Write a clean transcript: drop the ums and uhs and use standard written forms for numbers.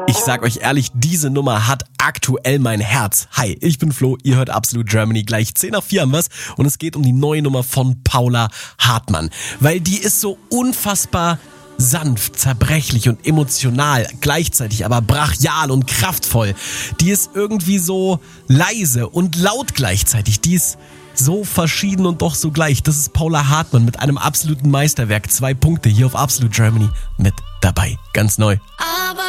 Ich sag euch ehrlich, diese Nummer hat aktuell mein Herz. Hi, ich bin Flo, ihr hört Absolut Germany, gleich 10 nach 4 haben wir's und es geht um die neue Nummer von Paula Hartmann, weil die ist so unfassbar sanft, zerbrechlich und emotional, gleichzeitig aber brachial und kraftvoll. Die ist irgendwie so leise und laut gleichzeitig, die ist so verschieden und doch so gleich. Das ist Paula Hartmann mit einem absoluten Meisterwerk. 2 Punkte hier auf Absolut Germany mit dabei. Ganz neu.